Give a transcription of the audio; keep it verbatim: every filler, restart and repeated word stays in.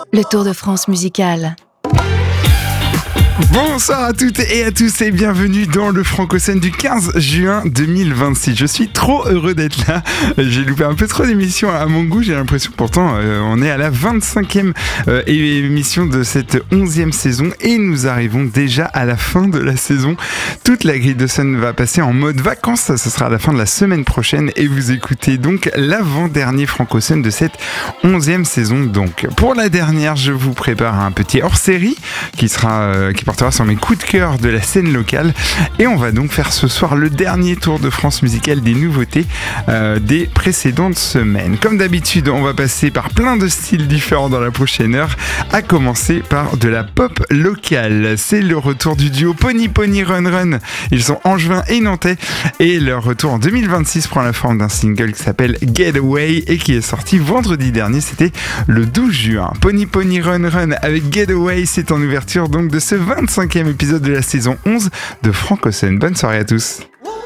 Le Tour de France musical. Bonsoir à toutes et à tous et bienvenue dans le Franco-Scène du quinze juin deux mille vingt-six. Je suis trop heureux d'être là. J'ai loupé un peu trop d'émissions à mon goût. J'ai l'impression pourtant euh, on est à la vingt-cinquième euh, émission de cette onzième saison et nous arrivons déjà à la fin de la saison. Toute la grille de Sun va passer en mode vacances. Ça, ce sera à la fin de la semaine prochaine et vous écoutez donc l'avant-dernier Franco-Scène de cette onzième saison. Donc pour la dernière, je vous prépare un petit hors-série qui sera euh, qui portera sur mes coups de cœur de la scène locale et on va donc faire ce soir le dernier tour de France musical des nouveautés euh, des précédentes semaines. Comme d'habitude, on va passer par plein de styles différents dans la prochaine heure, à commencer par de la pop locale. C'est le retour du duo Pony Pony Run Run. Ils sont angevins et nantais et leur retour en deux mille vingt-six prend la forme d'un single qui s'appelle Getaway et qui est sorti vendredi dernier, c'était le douze juin. Pony Pony Run Run avec Getaway, c'est en ouverture donc de ce vingt-cinquième épisode de la saison onze de Franco-Scène. Bonne soirée à tous.